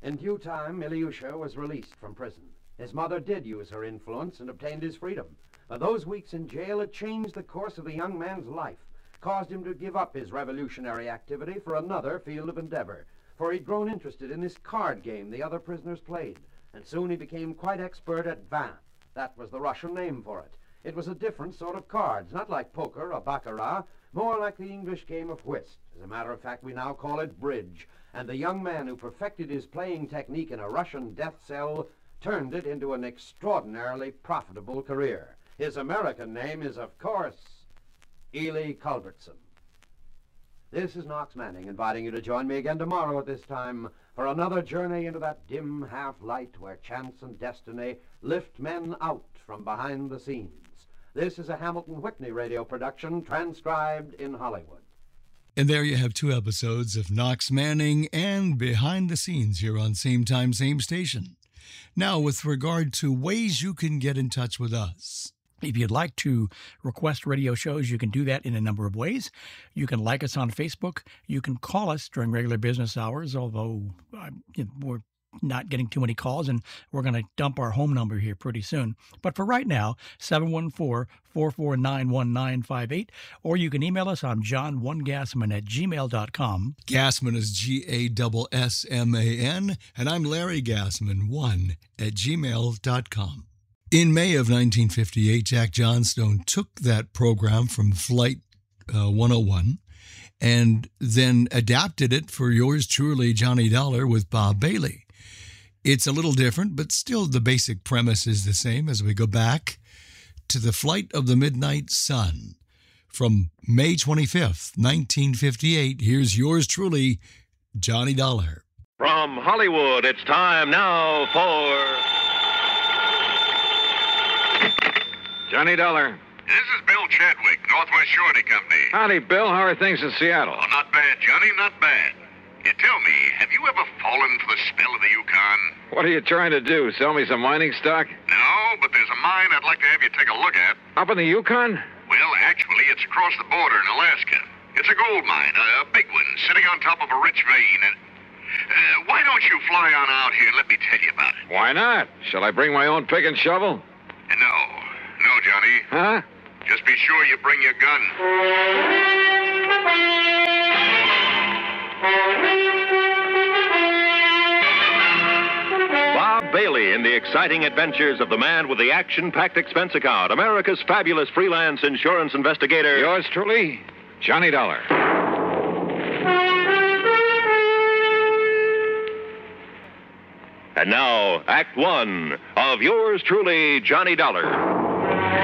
In due time, Ilyusha was released from prison. His mother did use her influence and obtained his freedom. But those weeks in jail had changed the course of the young man's life, caused him to give up his revolutionary activity for another field of endeavor, for he'd grown interested in this card game the other prisoners played, and soon he became quite expert at vin. That was the Russian name for it. It was a different sort of cards, not like poker or baccarat, more like the English game of whist. As a matter of fact, we now call it bridge, and the young man who perfected his playing technique in a Russian death cell turned it into an extraordinarily profitable career. His American name is, of course, Ely Culbertson. This is Knox Manning, inviting you to join me again tomorrow at this time for another journey into that dim half-light where chance and destiny lift men out from behind the scenes. This is a Hamilton Whitney radio production transcribed in Hollywood. And there you have 2 episodes of Knox Manning and Behind the Scenes here on Same Time, Same Station. Now, with regard to ways you can get in touch with us. If you'd like to request radio shows, you can do that in a number of ways. You can like us on Facebook. You can call us during regular business hours, although we're not getting too many calls, and we're going to dump our home number here pretty soon. But for right now, 714-449-1958, or you can email us on john1gassman@gmail.com. Gassman is Gassman, and I'm Larry Gassman1@gmail.com. In May of 1958, Jack Johnstone took that program from Flight 101 and then adapted it for yours truly, Johnny Dollar, with Bob Bailey. It's a little different, but still the basic premise is the same as we go back to the Flight of the Midnight Sun from May 25th, 1958. Here's yours truly, Johnny Dollar. From Hollywood, it's time now for Johnny Dollar. This is Bill Chadwick, Northwest Surety Company. Howdy, Bill. How are things in Seattle? Oh, not bad, Johnny, not bad. You tell me, have you ever fallen for the spell of the Yukon? What are you trying to do? Sell me some mining stock? No, but there's a mine I'd like to have you take a look at. Up in the Yukon? Well, actually, it's across the border in Alaska. It's a gold mine, a big one, sitting on top of a rich vein. And why don't you fly on out here and let me tell you about it? Why not? Shall I bring my own pick and shovel? No, Johnny. Huh? Just be sure you bring your gun. Bob Bailey in the exciting adventures of the man with the action-packed expense account, America's fabulous freelance insurance investigator. Yours truly, Johnny Dollar. And now, Act One of yours truly, Johnny Dollar.